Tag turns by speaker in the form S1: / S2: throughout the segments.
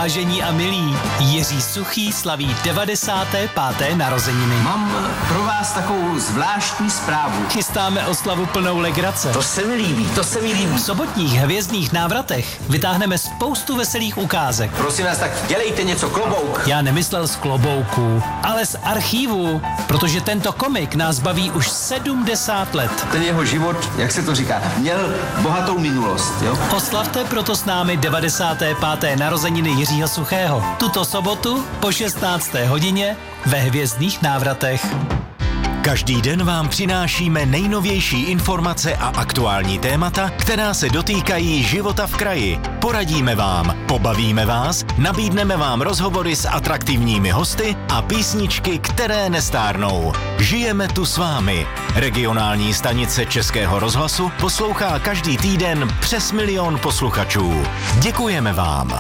S1: Vážení a milí, Jiří Suchý slaví 95. narozeniny.
S2: Mám pro vás takovou zvláštní zprávu.
S1: Chystáme oslavu plnou legrace.
S2: To se mi líbí.
S1: V sobotních hvězdných návratech vytáhneme spoustu veselých ukázek.
S2: Prosím vás, tak dělejte něco, klobouk.
S1: Já nemyslel z klobouků, ale z archívu, protože tento komik nás baví už 70 let.
S2: Ten jeho život, jak se to říká, měl bohatou minulost, jo?
S1: Oslavte proto s námi 95. narozeniny Jiřího Suchého. Tuto sobotu po 16. hodině ve hvězdných návratech.
S3: Každý den vám přinášíme nejnovější informace a aktuální témata, která se dotýkají života v kraji. Poradíme vám, pobavíme vás, nabídneme vám rozhovory s atraktivními hosty a písničky, které nestárnou. Žijeme tu s vámi. Regionální stanice Českého rozhlasu poslouchá každý týden přes 1 000 000 posluchačů. Děkujeme vám.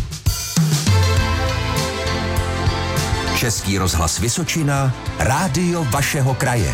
S4: Český rozhlas Vysočina, rádio vašeho kraje.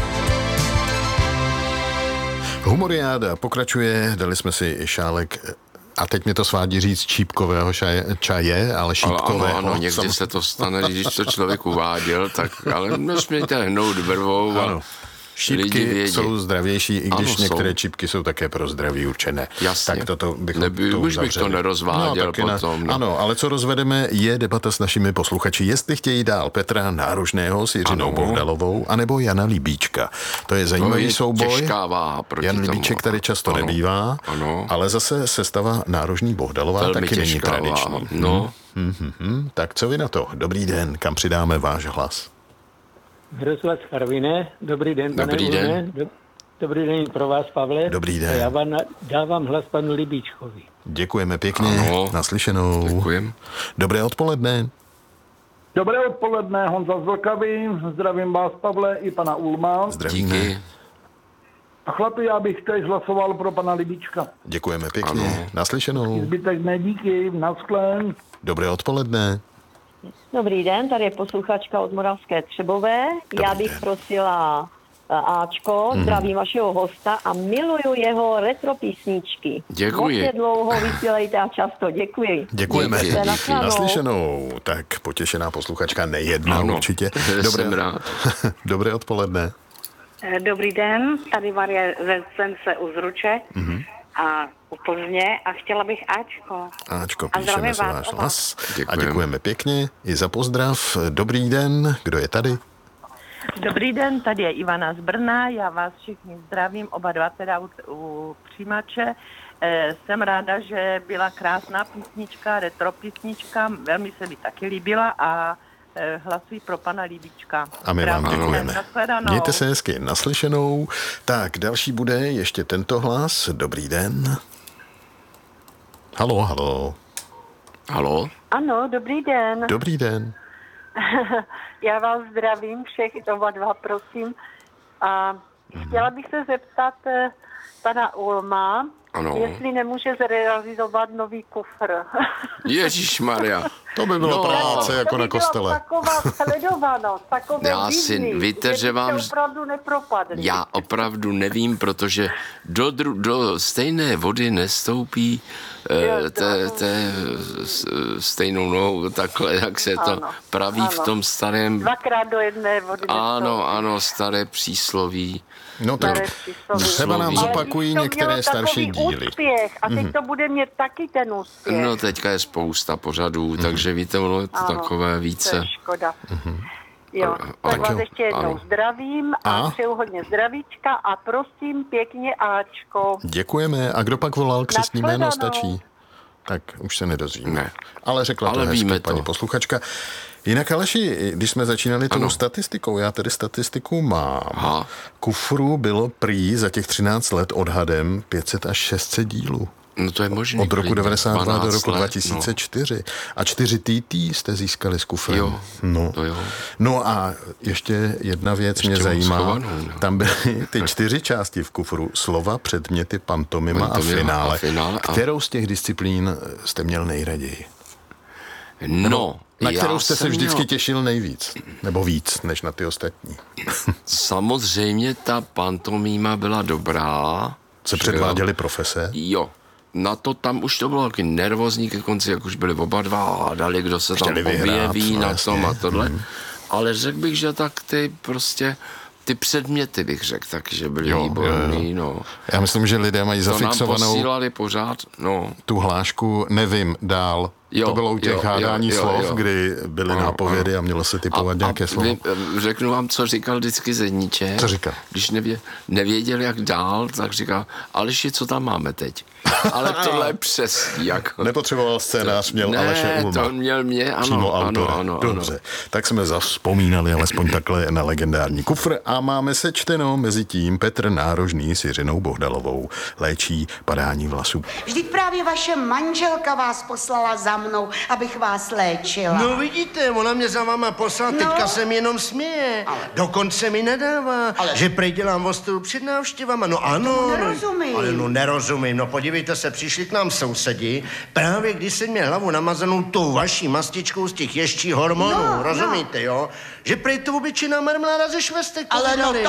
S5: Humoriáda pokračuje, dali jsme si šálek, a teď mi to svádí říct čípkového čaje, ale šípkového.
S6: Ano, někdy se to stane, když to člověk uváděl, tak ale nesmějte hnout brvou a
S5: šípky jsou zdravější, i když některé čípky jsou také pro zdraví určené.
S6: Jasně.
S5: Tak toto bychom
S6: už bych to nerozváděl potom.
S5: No. Ano, ale co rozvedeme, je debata s našimi posluchači, jestli chtějí dál Petra Nárožného s Jiřinou Bohdalovou, anebo Jana Libíčka. To je zajímavý souboj.
S6: Těžká váha proti
S5: Jan
S6: tomu.
S5: Libíček tady často nebývá, ale zase sestava Nárožní Bohdalová
S6: velmi
S5: taky není tradiční.
S6: No.
S5: Tak co vy na to? Dobrý den, kam přidáme váš hlas?
S7: Hrozlac Karviné, dobrý den, pane
S6: Dobrý den.
S7: Dobrý den pro vás, Pavle.
S5: Dobrý den.
S7: A já vám dávám hlas panu Libíčkovi.
S5: Děkujeme pěkně, naslyšenou.
S6: Děkujem.
S5: Dobré odpoledne.
S8: Dobré odpoledne, Honza z Vlkavy, zdravím vás, Pavle, i pana Ulma.
S5: Zdravíme.
S6: Díky.
S8: A chlapi, já bych teď hlasoval pro pana Libíčka.
S5: Děkujeme pěkně, naslyšenou.
S8: Zbytek ne, díky, naschlen.
S5: Dobré odpoledne.
S9: Dobrý den, tady je posluchačka od Moravské Třebové. Já bych prosila Ačko, zdravím vašeho hosta a miluju jeho retro písničky.
S6: Děkuji.
S9: Moc dlouho vysílejte a často, děkuji.
S5: Děkujeme.
S6: Díky.
S5: Naslyšenou. Tak potěšená posluchačka nejedna určitě.
S6: Jsem rád.
S5: Dobré odpoledne.
S10: Dobrý den, tady Marie ze Sence u Zruče a u Plzně a chtěla bych Ačko.
S5: Píšeme se váš hlas. A
S6: Děkujeme.
S5: děkujeme pěkně i za pozdrav. Dobrý den, kdo je tady?
S11: Dobrý den, tady je Ivana z Brna, já vás všichni zdravím, oba dva teda u přijímače. Jsem ráda, že byla krásná písnička, retro písnička, velmi se mi taky líbila a hlasuji pro pana Libíčka.
S5: A my vám děkujeme.
S11: Nashledanou.
S5: Mějte se hezky, naslyšenou. Tak, další bude ještě tento hlas. Dobrý den. Halo.
S6: Halo?
S10: Ano, dobrý den.
S5: Dobrý den.
S10: Já vás zdravím všech, oba dva, prosím. A chtěla bych se zeptat pana Ulma, jestli nemůže zrealizovat nový kufr.
S6: Ježišmarja.
S5: To by bylo práce jako na kostele.
S10: Taková sledovanost, takové
S6: Já si, víte, že vám...
S10: opravdu nepropadli.
S6: Já opravdu nevím, protože do stejné vody nestoupí stejnou nohou, takhle, jak se to praví v tom starém...
S10: Dvakrát do jedné vody nestoupí.
S6: Ano, staré přísloví.
S5: No tak třeba nám zopakují některé starší díly.
S10: Úspěch, a teď to bude mít taky ten úspěch.
S6: No teďka je spousta pořadů, takže víte, ono je to takové více.
S10: To je škoda. Jo, tak vás ještě jednou zdravím a přeju hodně zdravíčka a prosím pěkně Ačko.
S5: Děkujeme. A kdo pak volal, křestní jméno stačí? Tak už se nedozvíme.
S6: Ne.
S5: Ale řekla to hezky paní posluchačka. Jinak, Aleši, když jsme začínali tou statistikou, já tedy statistiku mám. Kufru bylo prý za těch 13 let odhadem 500 až 600 dílů.
S6: No to je možný.
S5: Od roku 92 do roku 2004. No. A 4 TT jste získali s kufrem.
S6: Jo, to jo.
S5: No a ještě jedna věc mě zajímá. Tam byly ty 4 části v kufru. Slova, předměty, pantomima a finále. Kterou z těch disciplín jste měl nejraději?
S6: No,
S5: na kterou jste se vždycky těšil nejvíc? Nebo víc, než na ty ostatní?
S6: Samozřejmě ta pantomima byla dobrá.
S5: Se předváděly profese?
S6: Jo. na to tam už to bylo taky nervózní ke konci, jak už byli oba dva a hádali, kdo se tam objeví na tom a tohle. Ale řekl bych, že tak ty předměty bych řekl, takže byly výborný, no.
S5: Já myslím, že lidé mají zafixovanou...
S6: To nám posílali pořád, no.
S5: Tu hlášku nevím dál. To bylo u těch hádání slov, kdy byly nápovědy a mělo se typovat nějaké slovo.
S6: Řeknu vám, co říkal vždycky Zedníček.
S5: Co říkal?
S6: Když nevěděl, jak dál, tak říkal, Aleši, co tam máme teď? Ale tohle je přesný. Jako.
S5: Nepotřeboval scénář, měl Aleše Ulma.
S6: To měl mě, ano.
S5: Přímo autora. Ano. Dobře, tak jsme zavzpomínali alespoň takhle na legendární kufr a máme sečteno mezi tím Petr Nárožný s Jiřinou Bohdalovou. Léčí padání vlasů.
S12: Vždyť právě vaše manželka vás poslala za mnou, abych vás léčila.
S13: No vidíte, ona mě za váma poslala, teďka se mi jenom směje. Dokonce mi nedává, že prej dělám ostudu před návštěvama. No ano.
S12: Nerozumím.
S13: Ale nerozumím, no podívejte se, přišli k nám sousedi, právě když jsem měl hlavu namazanou tou vaší mastičkou z těch ješčích hormonů, rozumíte, jo? Že prej to obyčejná marmeláda ze švestek povídali.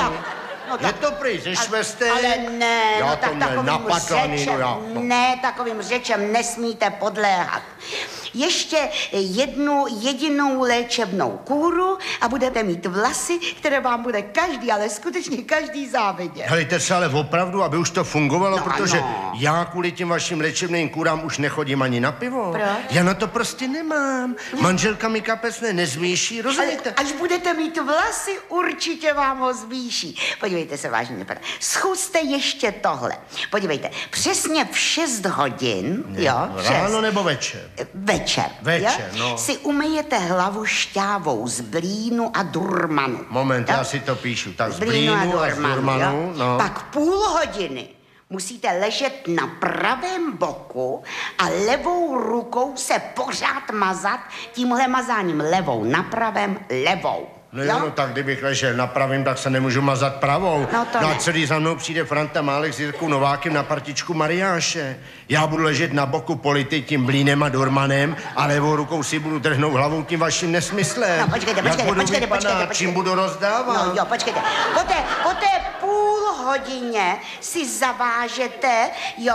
S13: Je to prý ze švestek?
S12: Ale ne,
S13: já to měl napadlaný,
S12: Ne, takovým řečem nesmíte podléhat. Ještě jednu jedinou léčebnou kůru a budete mít vlasy, které vám bude každý, ale skutečně každý závidět.
S13: Helejte se, ale opravdu, aby už to fungovalo, protože já kvůli těm vašim léčebným kůrám už nechodím ani na pivo.
S12: Proč?
S13: Já na to prostě nemám. Manželka mi kapes nezvýší, rozumíte?
S12: Až budete mít vlasy, určitě vám ho zvýší. Podívejte se, vážně, zkuste ještě tohle. Podívejte, přesně v 6 hodin,
S13: ráno nebo večer?
S12: Večer,
S13: no.
S12: Si umyjete hlavu šťávou z blínu a durmanu.
S13: Moment, já si to píšu. Tak z blínu a z durmanu, no.
S12: Pak půl hodiny musíte ležet na pravém boku a levou rukou se pořád mazat tímhle mazáním levou na pravém levou.
S13: No tak kdybych ležel na pravým, tak se nemůžu mazat pravou. No a celý za mnou přijde Franta Málek s Jirkou Novákem na partičku Mariáše. Já budu ležet na boku polity tím blínem a durmanem a levou rukou si budu drhnout hlavou tím vaším nesmyslem.
S12: No počkejte.
S13: Čím budu rozdávat?
S12: No jo, počkejte. Po té půl hodině si zavážete,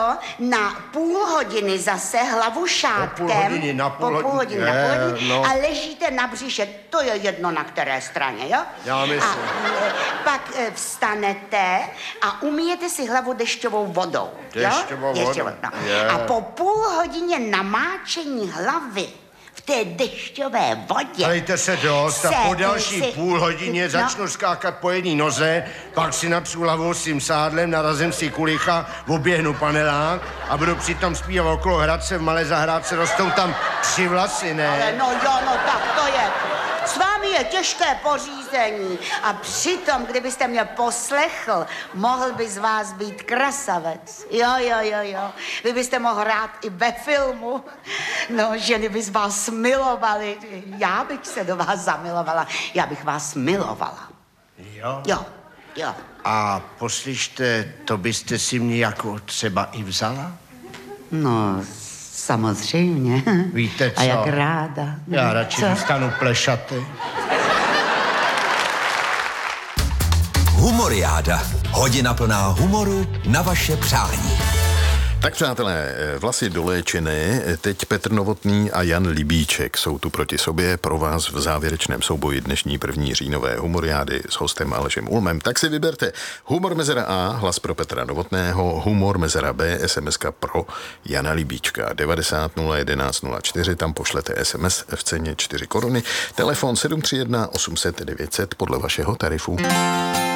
S12: na půl hodiny zase hlavu šátkem. Po půl hodiny a ležíte na břiše. To je jedno, na které straně, jo?
S13: Já myslím.
S12: A pak vstanete a umyjete si hlavu dešťovou vodou.
S13: Dešťovou vodou.
S12: A po půl hodině namáčení hlavy v té dešťové vodě.
S13: Dejte se dost a po další půl hodině začnu skákat po jedné noze, pak si napřu hlavou s tím sádlem, narazím si kulicha, oběhnu panelák a budu přitom zpívat okolo Hradce v malé zahrádce, rostou tam 3 vlasy, ne?
S12: Ale tak to je. S vámi je těžké pořízení a přitom, kdybyste mě poslechl, mohl by z vás být krasavec. Jo. Vy byste mohl hrát i ve filmu. No, ženy by z vás milovaly. Já bych se do vás zamilovala. Já bych vás milovala. Jo.
S13: A poslyšte, to byste si mě jako třeba i vzala?
S12: No, samozřejmě.
S13: Víte co?
S12: A jak ráda.
S13: Já radši zůstanu plešatý.
S4: Humoriáda. Hodina plná humoru na vaše přání.
S5: Tak přátelé, vlasy doléčené, teď Petr Novotný a Jan Libíček jsou tu proti sobě pro vás v závěrečném souboji dnešní 1. říjnové humoriády s hostem Alešem Ulmem. Tak si vyberte humor mezera A, hlas pro Petra Novotného, humor mezera B, SMS-ka pro Jana Libíčka. 90 011 04, tam pošlete SMS v ceně 4 koruny, telefon 731 800 900 podle vašeho tarifu.